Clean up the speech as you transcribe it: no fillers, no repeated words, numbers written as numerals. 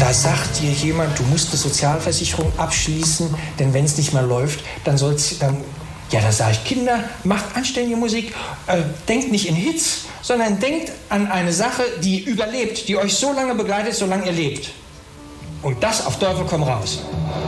Da sagt dir jemand, du musst eine Sozialversicherung abschließen, denn wenn es nicht mehr läuft, dann soll's dann. Ja, da sage ich, Kinder, macht anständige Musik, denkt nicht in Hits, sondern denkt an eine Sache, die überlebt, die euch so lange begleitet, solange ihr lebt. Und das auf Teufel komm raus.